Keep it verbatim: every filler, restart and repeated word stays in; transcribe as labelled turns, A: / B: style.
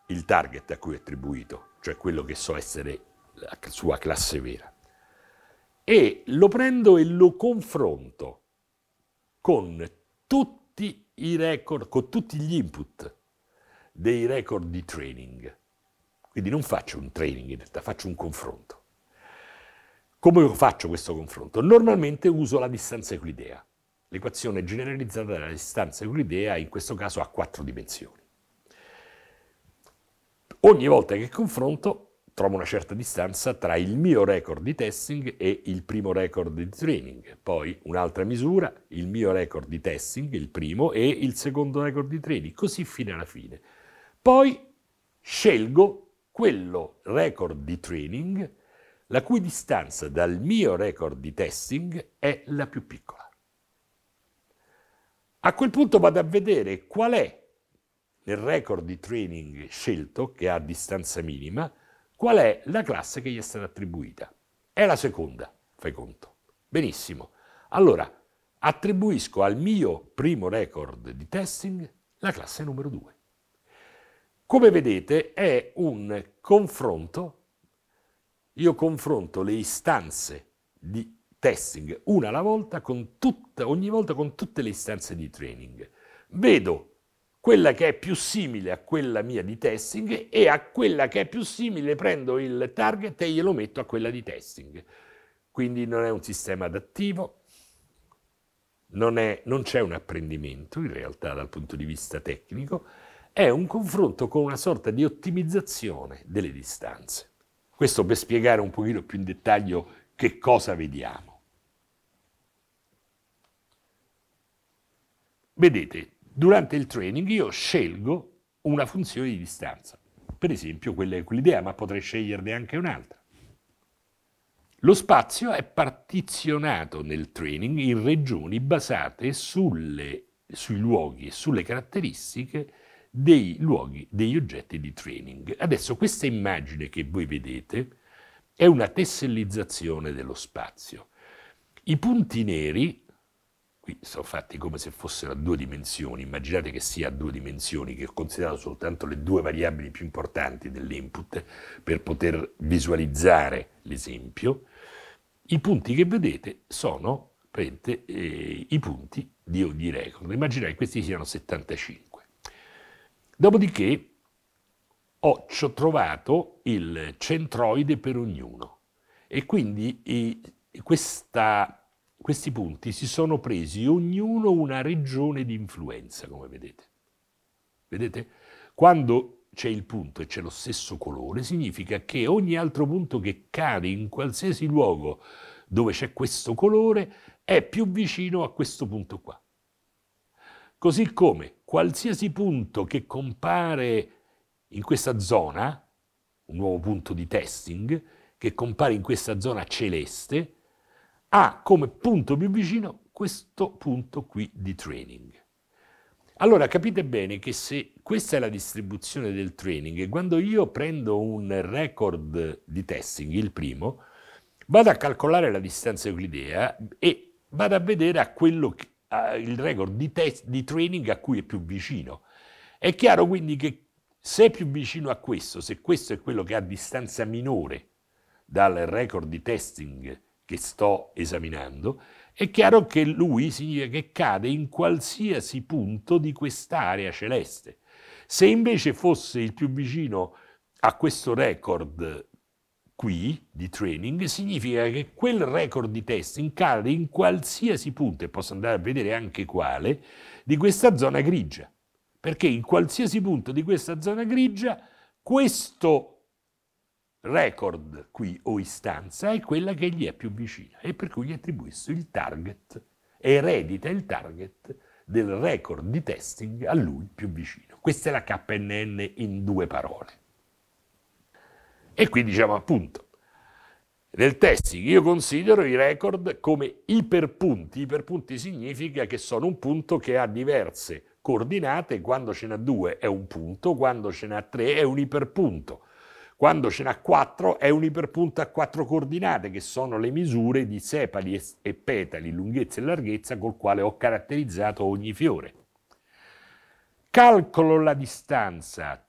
A: il target a cui è attribuito, cioè quello che so essere la sua classe vera, e lo prendo e lo confronto con tutti i record, con tutti gli input dei record di training. Quindi non faccio un training in realtà, faccio un confronto. Come faccio questo confronto? Normalmente uso la distanza euclidea, l'equazione generalizzata della distanza euclidea, in questo caso a quattro dimensioni. Ogni volta che confronto trovo una certa distanza tra il mio record di testing e il primo record di training, poi un'altra misura, il mio record di testing, il primo, e il secondo record di training, così fino alla fine. Poi scelgo quello record di training la cui distanza dal mio record di testing è la più piccola. A quel punto vado a vedere qual è nel record di training scelto, che ha distanza minima, qual è la classe che gli è stata attribuita. È la seconda, fai conto. Benissimo. Allora, attribuisco al mio primo record di testing la classe numero due. Come vedete è un confronto, io confronto le istanze di testing una alla volta, con tutta, ogni volta con tutte le istanze di training. Vedo quella che è più simile a quella mia di testing e a quella che è più simile prendo il target e glielo metto a quella di testing. Quindi non è un sistema adattivo, non, è, non c'è un apprendimento in realtà dal punto di vista tecnico, è un confronto con una sorta di ottimizzazione delle distanze. Questo per spiegare un pochino più in dettaglio che cosa vediamo. Vedete, durante il training io scelgo una funzione di distanza, per esempio quella euclidea, ma potrei sceglierne anche un'altra. Lo spazio è partizionato nel training in regioni basate sulle, sui luoghi e sulle caratteristiche dei luoghi, degli oggetti di training. Adesso questa immagine che voi vedete è una tessellizzazione dello spazio. I punti neri, qui sono fatti come se fossero a due dimensioni, immaginate che sia a due dimensioni, che ho considerato soltanto le due variabili più importanti dell'input per poter visualizzare l'esempio. I punti che vedete sono eh, i punti di ogni record. Immaginate che questi siano settantacinque. Dopodiché ho trovato il centroide per ognuno e quindi i, questa, questi punti si sono presi ognuno una regione di influenza, come vedete. Vedete? Quando c'è il punto e c'è lo stesso colore, significa che ogni altro punto che cade in qualsiasi luogo dove c'è questo colore è più vicino a questo punto qua. Così come qualsiasi punto che compare in questa zona, un nuovo punto di testing, che compare in questa zona celeste, ha come punto più vicino questo punto qui di training. Allora capite bene che se questa è la distribuzione del training, e quando io prendo un record di testing, il primo, vado a calcolare la distanza euclidea e vado a vedere a quello che il record di, test, di training a cui è più vicino. È chiaro quindi che se è più vicino a questo, se questo è quello che ha distanza minore dal record di testing che sto esaminando, è chiaro che lui significa che cade in qualsiasi punto di quest'area celeste. Se invece fosse il più vicino a questo record qui di training, significa che quel record di testing cade in qualsiasi punto, e posso andare a vedere anche quale, di questa zona grigia. Perché in qualsiasi punto di questa zona grigia, questo record qui o istanza è quella che gli è più vicina, e per cui gli attribuisco il target, eredita il target del record di testing a lui più vicino. Questa è la K N N in due parole. E qui diciamo appunto, nel testing io considero i record come iperpunti. Iperpunti significa che sono un punto che ha diverse coordinate, quando ce n'ha due è un punto, quando ce n'ha tre è un iperpunto, quando ce n'ha quattro è un iperpunto a quattro coordinate, che sono le misure di sepali e petali, lunghezza e larghezza, col quale ho caratterizzato ogni fiore. Calcolo la distanza